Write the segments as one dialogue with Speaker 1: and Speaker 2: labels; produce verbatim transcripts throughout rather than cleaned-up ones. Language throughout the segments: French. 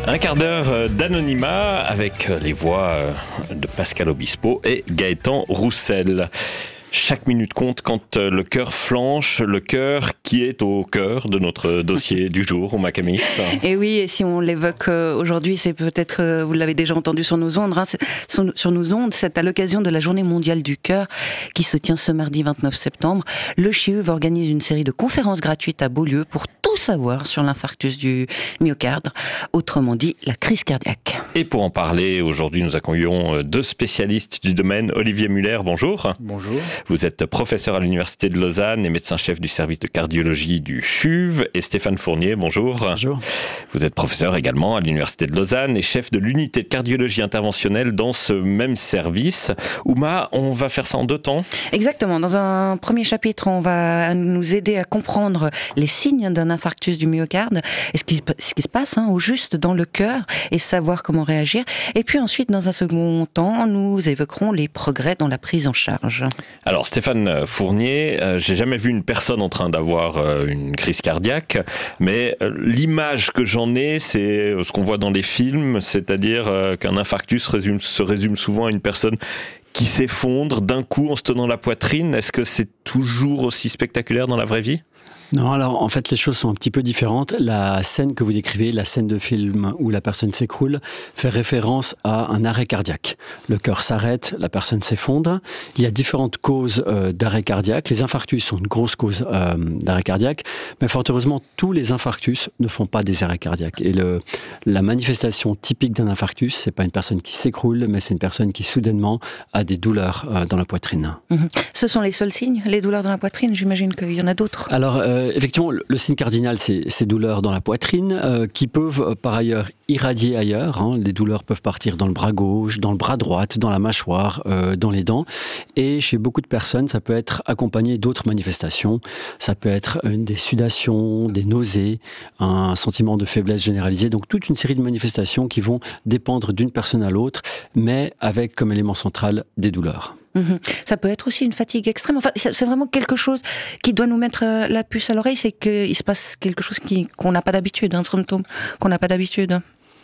Speaker 1: Un quart d'heure d'anonymat avec les voix de Pascal Obispo et Gaëtan Roussel. Chaque minute compte quand le cœur flanche, le cœur qui est au cœur de notre dossier du jour, au Macamis.
Speaker 2: Et oui, et si on l'évoque aujourd'hui, c'est peut-être, vous l'avez déjà entendu sur nos ondes, hein, sur, sur nos ondes, c'est à l'occasion de la Journée mondiale du cœur qui se tient ce mardi vingt-neuf septembre. Le C H I U organise une série de conférences gratuites à Beaulieu pour tout savoir sur l'infarctus du myocarde, autrement dit la crise cardiaque.
Speaker 1: Et pour en parler, aujourd'hui nous accueillons deux spécialistes du domaine. Olivier Muller, bonjour.
Speaker 3: Bonjour.
Speaker 1: Vous êtes professeur à l'Université de Lausanne et médecin-chef du service de cardiologie du C H U V. Et Stéphane Fournier, bonjour.
Speaker 3: Bonjour.
Speaker 1: Vous êtes professeur également à l'Université de Lausanne et chef de l'unité de cardiologie interventionnelle dans ce même service. Ouma, on va faire ça en deux temps.
Speaker 2: Exactement. Dans un premier chapitre, on va nous aider à comprendre les signes d'un infarctus du myocarde et ce qui, ce qui se passe hein, au juste dans le cœur et savoir comment réagir. Et puis ensuite, dans un second temps, nous évoquerons les progrès dans la prise en charge.
Speaker 1: Alors Stéphane Fournier, euh, j'ai jamais vu une personne en train d'avoir euh, une crise cardiaque, mais euh, l'image que j'en ai, c'est euh, ce qu'on voit dans les films, c'est-à-dire euh, qu'un infarctus résume, se résume souvent à une personne qui s'effondre d'un coup en se tenant la poitrine. Est-ce que c'est toujours aussi spectaculaire dans la vraie vie ?
Speaker 3: Non, alors en fait les choses sont un petit peu différentes. La scène que vous décrivez, la scène de film où la personne s'écroule, fait référence à un arrêt cardiaque. Le cœur s'arrête, la personne s'effondre. Il y a différentes causes euh, d'arrêt cardiaque. Les infarctus sont une grosse cause euh, d'arrêt cardiaque, mais fort heureusement, tous les infarctus ne font pas des arrêts cardiaques. Et le, la manifestation typique d'un infarctus, c'est pas une personne qui s'écroule, mais c'est une personne qui soudainement a des douleurs euh, dans la poitrine.
Speaker 2: Mmh. Ce sont les seuls signes, les douleurs dans la poitrine? J'imagine qu'il y en a d'autres.
Speaker 3: Alors, euh, effectivement, le signe cardinal, c'est ces douleurs dans la poitrine euh, qui peuvent euh, par ailleurs irradier ailleurs. Hein. Les douleurs peuvent partir dans le bras gauche, dans le bras droit, dans la mâchoire, euh, dans les dents. Et chez beaucoup de personnes, ça peut être accompagné d'autres manifestations. Ça peut être une des sudations, des nausées, un sentiment de faiblesse généralisée. Donc toute une série de manifestations qui vont dépendre d'une personne à l'autre, mais avec comme élément central des douleurs.
Speaker 2: Mmh. Ça peut être aussi une fatigue extrême. Enfin, c'est vraiment quelque chose qui doit nous mettre la puce à l'oreille, c'est qu'il se passe quelque chose qui, qu'on n'a pas d'habitude, un symptôme qu'on n'a pas d'habitude.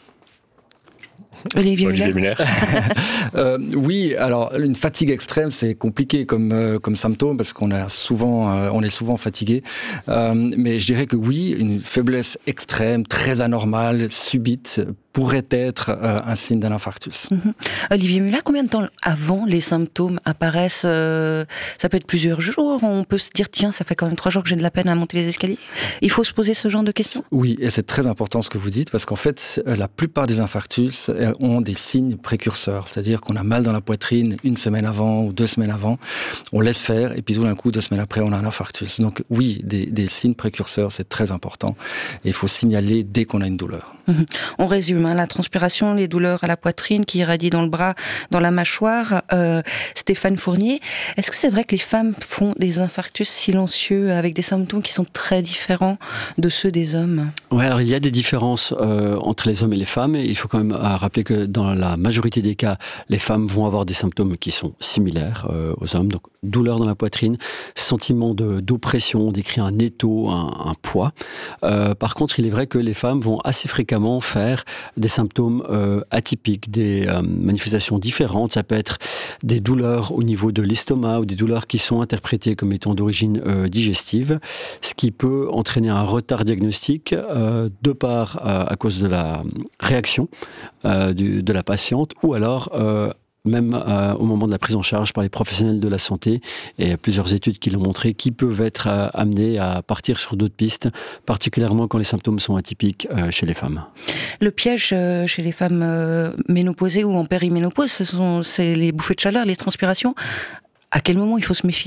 Speaker 2: Olivier,
Speaker 1: Olivier
Speaker 2: Muller.
Speaker 1: Muller.
Speaker 4: euh, oui, alors une fatigue extrême, c'est compliqué comme euh, comme symptôme parce qu'on a souvent, euh, on est souvent fatigué. Euh, mais je dirais que oui, une faiblesse extrême, très anormale, subite, pourrait être euh, un signe d'un infarctus.
Speaker 2: Mmh. Olivier Muller, combien de temps avant les symptômes apparaissent? euh, Ça peut être plusieurs jours. On peut se dire tiens, ça fait quand même trois jours que j'ai de la peine à monter les escaliers. Il faut se poser ce genre de questions.
Speaker 4: Oui, et c'est très important ce que vous dites parce qu'en fait, la plupart des infarctus ont des signes précurseurs, c'est-à-dire qu'on a mal dans la poitrine une semaine avant ou deux semaines avant, on laisse faire et puis tout d'un coup, deux semaines après, on a un infarctus. Donc oui, des, des signes précurseurs, c'est très important et il faut signaler dès qu'on a une douleur.
Speaker 2: Mmh. On résume, hein, la transpiration, les douleurs à la poitrine qui irradient dans le bras, dans la mâchoire. Euh, Stéphane Fournier, est-ce que c'est vrai que les femmes font des infarctus silencieux avec des symptômes qui sont très différents de ceux des hommes?
Speaker 3: Oui, alors il y a des différences euh, entre les hommes et les femmes et il faut quand même euh, rappeler que dans la majorité des cas, les femmes vont avoir des symptômes qui sont similaires euh, aux hommes. Donc douleur dans la poitrine, sentiment de, d'oppression, on décrit un étau, un, un poids. Euh, par contre, il est vrai que les femmes vont assez fréquemment faire des symptômes euh, atypiques, des euh, manifestations différentes. Ça peut être des douleurs au niveau de l'estomac ou des douleurs qui sont interprétées comme étant d'origine euh, digestive, ce qui peut entraîner un retard diagnostique euh, de part euh, à cause de la réaction euh, du, de la patiente ou alors euh, même euh, au moment de la prise en charge par les professionnels de la santé. Et il y a plusieurs études qui l'ont montré, qui peuvent être euh, amenés à partir sur d'autres pistes, particulièrement quand les symptômes sont atypiques euh, chez les femmes.
Speaker 2: Le piège euh, chez les femmes euh, ménopausées ou en périménopause, ce sont, c'est les bouffées de chaleur, les transpirations. À quel moment il faut se méfier ?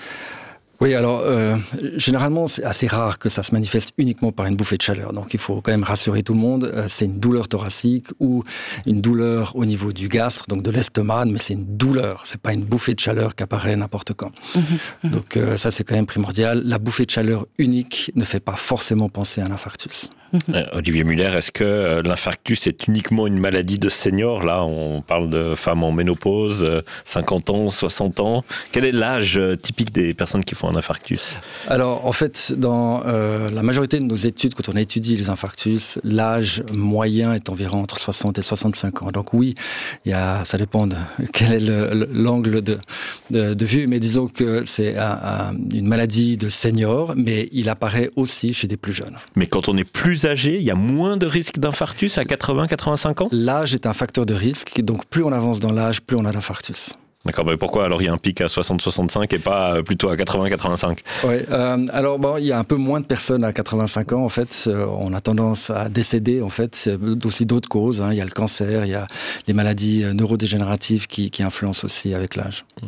Speaker 4: Oui, alors euh, généralement c'est assez rare que ça se manifeste uniquement par une bouffée de chaleur. Donc il faut quand même rassurer tout le monde. Euh, c'est une douleur thoracique ou une douleur au niveau du gastre, donc de l'estomac, mais c'est une douleur. C'est pas une bouffée de chaleur qui apparaît n'importe quand. Mmh, mmh. Donc euh, ça c'est quand même primordial. La bouffée de chaleur unique ne fait pas forcément penser à un infarctus.
Speaker 1: Euh, Olivier Muller, est-ce que euh, l'infarctus est uniquement une maladie de senior? Là, on parle de femmes en ménopause, euh, cinquante ans, soixante ans. Quel est l'âge euh, typique des personnes qui font font un infarctus?
Speaker 4: Alors, en fait, dans euh, la majorité de nos études, quand on étudie les infarctus, l'âge moyen est environ entre soixante et soixante-cinq ans. Donc oui, il y a, ça dépend de quel est le, le, l'angle de, de, de vue, mais disons que c'est un, un, une maladie de senior, mais il apparaît aussi chez des plus jeunes.
Speaker 1: Mais quand on est plus âgé, il y a moins de risque d'infarctus à quatre-vingts à quatre-vingt-cinq ans?
Speaker 4: L'âge est un facteur de risque, donc plus on avance dans l'âge, plus on a d'infarctus.
Speaker 1: D'accord, mais pourquoi alors il y a un pic à soixante à soixante-cinq et pas plutôt à quatre-vingts à quatre-vingt-cinq?
Speaker 4: Oui, euh, alors bon, il y a un peu moins de personnes à quatre-vingt-cinq ans en fait. Euh, on a tendance à décéder en fait. C'est aussi d'autres causes. Hein. Il y a le cancer, il y a les maladies neurodégénératives qui, qui influencent aussi avec l'âge. Mmh.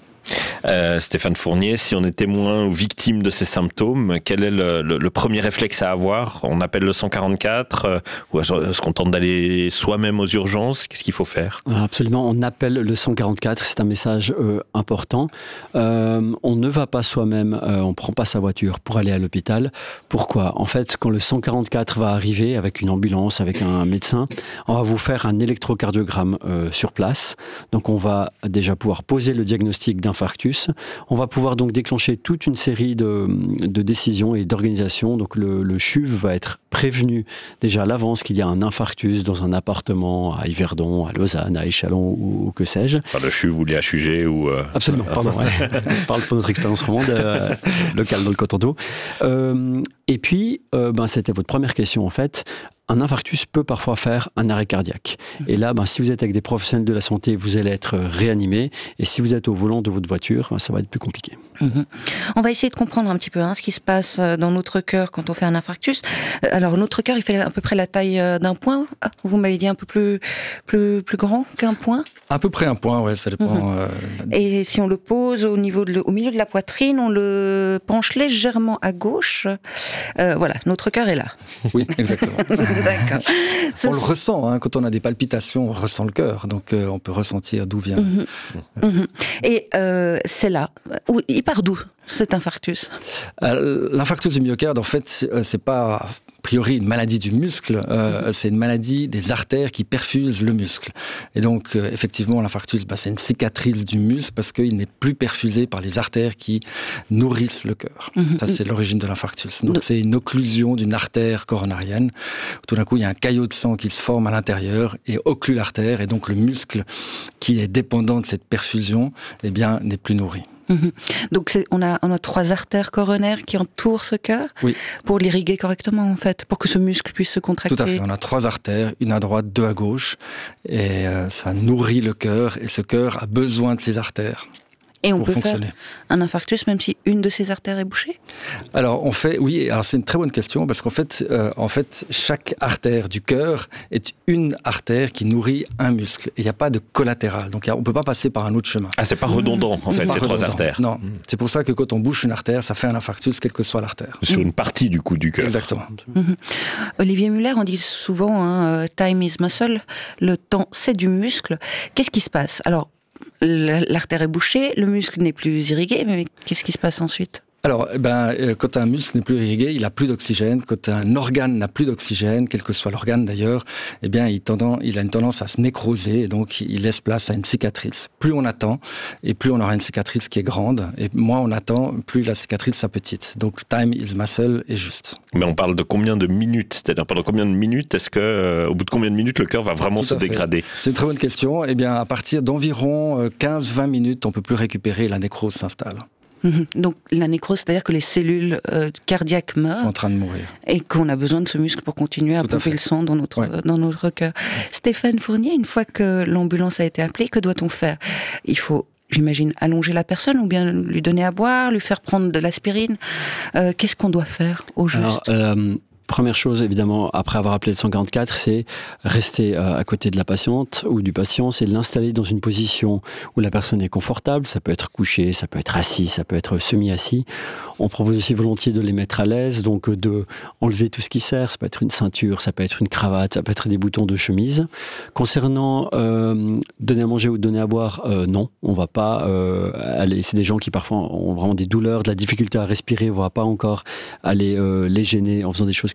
Speaker 1: Euh, Stéphane Fournier, si on est témoin ou victime de ces symptômes, quel est le, le, le premier réflexe à avoir? On appelle le cent quarante-quatre euh, ou est-ce qu'on tente d'aller soi-même aux urgences? Qu'est-ce qu'il faut faire?
Speaker 3: Absolument, on appelle le cent quarante-quatre, c'est un message euh, important. Euh, on ne va pas soi-même, euh, on ne prend pas sa voiture pour aller à l'hôpital. Pourquoi? En fait, quand le cent quarante-quatre va arriver avec une ambulance, avec un médecin, on va vous faire un électrocardiogramme euh, sur place. Donc on va déjà pouvoir poser le diagnostic d'infarctus. On va pouvoir donc déclencher toute une série de, de décisions et d'organisations. Donc le, le C H U V va être prévenu déjà à l'avance qu'il y a un infarctus dans un appartement à Yverdon, à Lausanne, à Échallens ou, ou que sais-je.
Speaker 1: Enfin, le C H U V ou les H U G ou... Euh...
Speaker 3: Absolument, pardon. Ouais. On parle pour notre expérience romande euh, locale dans le canton d'Aud. Euh, et puis, euh, ben, c'était votre première question en fait. Un infarctus peut parfois faire un arrêt cardiaque. Et là, ben, si vous êtes avec des professionnels de la santé, vous allez être réanimé. Et si vous êtes au volant de votre voiture, ben, ça va être plus compliqué.
Speaker 2: Mmh. On va essayer de comprendre un petit peu hein, ce qui se passe dans notre cœur quand on fait un infarctus. Alors, notre cœur, il fait à peu près la taille d'un point. Vous m'avez dit un peu plus, plus, plus grand qu'un point?
Speaker 4: À peu près un point, ouais, ça dépend.
Speaker 2: Mmh. Euh, Et si on le pose au, niveau de, au milieu de la poitrine, on le penche légèrement à gauche. Euh, voilà, notre cœur est là.
Speaker 4: Oui, exactement.
Speaker 2: D'accord.
Speaker 4: On le ressent, hein, quand on a des palpitations, on ressent le cœur, donc euh, on peut ressentir d'où vient.
Speaker 2: Mmh. Mmh. Et euh, c'est là. Où, il part d'où cet infarctus? euh,
Speaker 4: L'infarctus du myocarde, en fait, c'est pas a priori une maladie du muscle, euh, c'est une maladie des artères qui perfusent le muscle. Et donc, euh, effectivement, l'infarctus, bah, c'est une cicatrice du muscle parce qu'il n'est plus perfusé par les artères qui nourrissent le cœur. Mmh. Ça, c'est l'origine de l'infarctus. Donc, c'est une occlusion d'une artère coronarienne. Tout d'un coup, il y a un caillot de sang qui se forme à l'intérieur et occlue l'artère. Et donc, le muscle qui est dépendant de cette perfusion, eh bien, n'est plus nourri.
Speaker 2: Mmh. Donc c'est, on, a, on a trois artères coronaires qui entourent ce cœur,
Speaker 4: oui,
Speaker 2: pour l'irriguer correctement en fait, pour que ce muscle puisse se contracter.
Speaker 4: Tout à fait, on a trois artères, une à droite, deux à gauche, et euh, ça nourrit le cœur, et ce cœur a besoin de ces artères.
Speaker 2: Et on peut fonctionner. Faire un infarctus même si une de ces artères est bouchée?
Speaker 4: Alors on fait, oui, alors c'est une très bonne question parce qu'en fait, euh, en fait, chaque artère du cœur est une artère qui nourrit un muscle. Et il n'y a pas de collatéral, donc on ne peut pas passer par un autre chemin.
Speaker 1: Ah, c'est pas redondant en fait,
Speaker 4: mmh.
Speaker 1: ces trois artères.
Speaker 4: Non, mmh. c'est pour ça que quand on bouche une artère, ça fait un infarctus, quelle que soit l'artère.
Speaker 1: Sur une partie du coup du cœur.
Speaker 4: Exactement.
Speaker 2: Mmh. Olivier Muller, on dit souvent, hein, time is muscle, le temps c'est du muscle. Qu'est-ce qui se passe? Alors, l'artère est bouchée, le muscle n'est plus irrigué, mais qu'est-ce qui se passe ensuite?
Speaker 4: Alors, eh ben, euh, quand un muscle n'est plus irrigué, il n'a plus d'oxygène. Quand un organe n'a plus d'oxygène, quel que soit l'organe d'ailleurs, eh bien, il, tendant, il a une tendance à se nécroser et donc il laisse place à une cicatrice. Plus on attend, et plus on aura une cicatrice qui est grande, et moins on attend, plus la cicatrice sera petite. Donc, time is muscle est juste.
Speaker 1: Mais on parle de combien de minutes? C'est-à-dire pendant combien de minutes est-ce que, euh, au bout de combien de minutes, le cœur va vraiment se dégrader?
Speaker 4: C'est une très bonne question. Eh bien, à partir d'environ quinze à vingt minutes, on peut plus récupérer, la nécrose s'installe.
Speaker 2: Donc la nécrose, c'est-à-dire que les cellules euh, cardiaques meurent.
Speaker 4: Sont en train de mourir.
Speaker 2: Et qu'on a besoin de ce muscle pour continuer à
Speaker 4: Tout
Speaker 2: pomper
Speaker 4: à
Speaker 2: le sang dans notre,
Speaker 4: ouais.
Speaker 2: euh, dans notre cœur. Stéphane Fournier, une fois que l'ambulance a été appelée, que doit-on faire? Il faut, j'imagine, allonger la personne ou bien lui donner à boire, lui faire prendre de l'aspirine. Euh, qu'est-ce qu'on doit faire au juste?
Speaker 3: Alors, euh... Première chose, évidemment, après avoir appelé le cent quarante-quatre, c'est rester à côté de la patiente ou du patient, c'est l'installer dans une position où la personne est confortable. Ça peut être couché, ça peut être assis, ça peut être semi-assis. On propose aussi volontiers de les mettre à l'aise, donc de enlever tout ce qui sert. Ça peut être une ceinture, ça peut être une cravate, ça peut être des boutons de chemise. Concernant euh, donner à manger ou donner à boire, euh, non, on va pas euh, aller. C'est des gens qui parfois ont vraiment des douleurs, de la difficulté à respirer. On va pas encore aller euh, les gêner en faisant des choses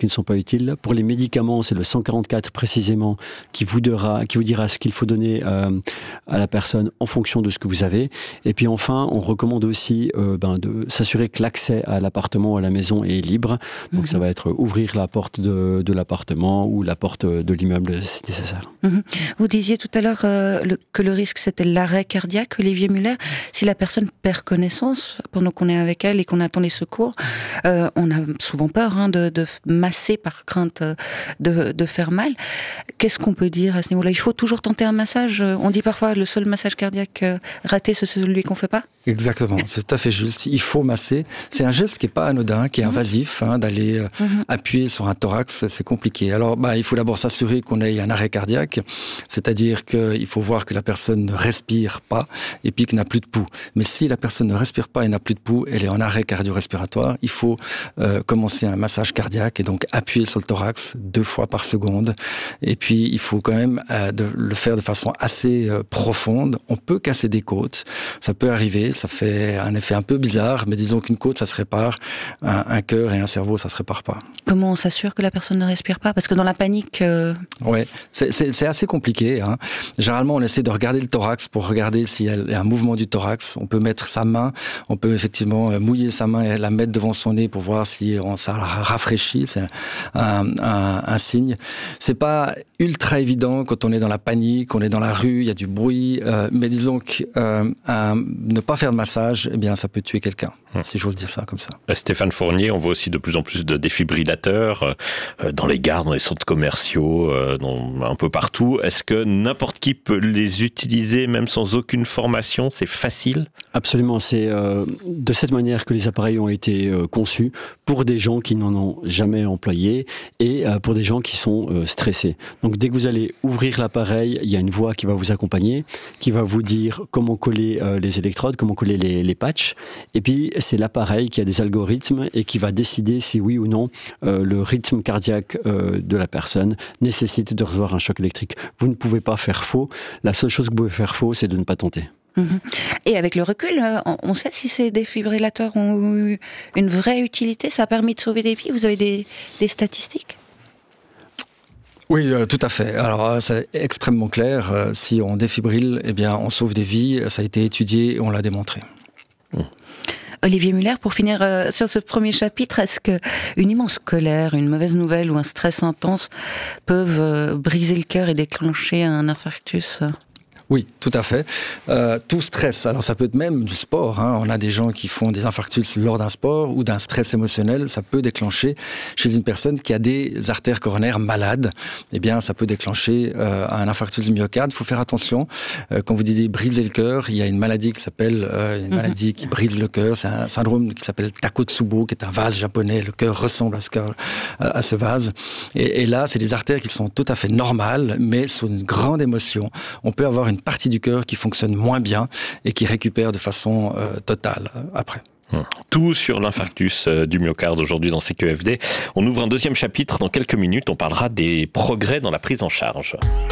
Speaker 3: qui ne sont pas utiles. Pour les médicaments, c'est le cent quarante-quatre précisément qui vous dira, qui vous dira ce qu'il faut donner euh, à la personne en fonction de ce que vous avez. Et puis enfin, on recommande aussi euh, ben, de s'assurer que l'accès à l'appartement ou à la maison est libre. Donc mmh. ça va être ouvrir la porte de, de l'appartement ou la porte de l'immeuble si nécessaire.
Speaker 2: Mmh. Vous disiez tout à l'heure euh, le, que le risque c'était l'arrêt cardiaque, Olivier Muller. Si la personne perd connaissance pendant qu'on est avec elle et qu'on attend les secours, euh, on a souvent peur hein, de, de masser par crainte de, de faire mal. Qu'est-ce qu'on peut dire à ce niveau-là? Il faut toujours tenter un massage. On dit parfois le seul massage cardiaque raté, c'est celui qu'on fait pas.
Speaker 4: Exactement, c'est tout à fait juste. Il faut masser. C'est un geste qui est pas anodin, qui est invasif, hein, d'aller euh, mmh. appuyer sur un thorax, c'est compliqué. Alors, bah, il faut d'abord s'assurer qu'on ait un arrêt cardiaque, c'est-à-dire qu'il faut voir que la personne ne respire pas et puis qu'elle n'a plus de pouls. Mais si la personne ne respire pas et n'a plus de pouls, elle est en arrêt cardio-respiratoire. Il faut euh, commencer un massage cardiaque et donc appuyer sur le thorax deux fois par seconde. Et puis, il faut quand même euh, de, le faire de façon assez euh, profonde. On peut casser des côtes, ça peut arriver. Ça fait un effet un peu bizarre, mais disons qu'une côte, ça se répare, un, un cœur et un cerveau, ça se répare pas.
Speaker 2: Comment on s'assure que la personne ne respire pas? Parce que dans la panique... Euh...
Speaker 4: Ouais, c'est, c'est, c'est assez compliqué. Hein. Généralement, on essaie de regarder le thorax pour regarder s'il y a un mouvement du thorax. On peut mettre sa main, on peut effectivement mouiller sa main et la mettre devant son nez pour voir si on, ça rafraîchit. C'est un, un, un signe. C'est pas ultra évident quand on est dans la panique, on est dans la rue, il y a du bruit, euh, mais disons que euh, un, ne pas faire de massage, eh bien, ça peut tuer quelqu'un, hum. si j'ose dire ça comme ça.
Speaker 1: Stéphane Fournier, on voit aussi de plus en plus de défibrillateurs euh, dans les gares, dans les centres commerciaux, euh, dans, un peu partout. Est-ce que n'importe qui peut les utiliser, même sans aucune formation? C'est facile?
Speaker 3: Absolument. C'est euh, de cette manière que les appareils ont été euh, conçus pour des gens qui n'en ont jamais employé et euh, pour des gens qui sont euh, stressés. Donc, dès que vous allez ouvrir l'appareil, il y a une voix qui va vous accompagner, qui va vous dire comment coller euh, les électrodes, comment coller les, les patchs. Et puis, c'est l'appareil qui a des algorithmes et qui va décider si oui ou non euh, le rythme cardiaque euh, de la personne nécessite de recevoir un choc électrique. Vous ne pouvez pas faire faux. La seule chose que vous pouvez faire faux, c'est de ne pas tenter.
Speaker 2: Mmh. Et avec le recul, on sait si ces défibrillateurs ont eu une vraie utilité? Ça a permis de sauver des vies? Vous avez des, des statistiques?
Speaker 4: Oui, euh, tout à fait. Alors, euh, c'est extrêmement clair. Euh, si on défibrille, eh bien, on sauve des vies. Ça a été étudié et on l'a démontré.
Speaker 2: Mmh. Olivier Muller, pour finir euh, sur ce premier chapitre, est-ce que une immense colère, une mauvaise nouvelle ou un stress intense peuvent euh, briser le cœur et déclencher un infarctus ?
Speaker 4: Oui, tout à fait. Euh, tout stress, alors ça peut être même du sport. Hein. On a des gens qui font des infarctus lors d'un sport ou d'un stress émotionnel. Ça peut déclencher chez une personne qui a des artères coronaires malades. Eh bien, ça peut déclencher euh, un infarctus du myocarde. Il faut faire attention. Euh, quand vous dites briser le cœur, il y a une maladie qui s'appelle euh, une maladie qui brise le cœur. C'est un syndrome qui s'appelle Takotsubo, qui est un vase japonais. Le cœur ressemble à ce, cœur, à ce vase. Et, et là, c'est des artères qui sont tout à fait normales, mais sous une grande émotion. On peut avoir une partie du cœur qui fonctionne moins bien et qui récupère de façon euh, totale euh, après.
Speaker 1: Tout sur l'infarctus du myocarde aujourd'hui dans C Q F D. On ouvre un deuxième chapitre dans quelques minutes. On parlera des progrès dans la prise en charge.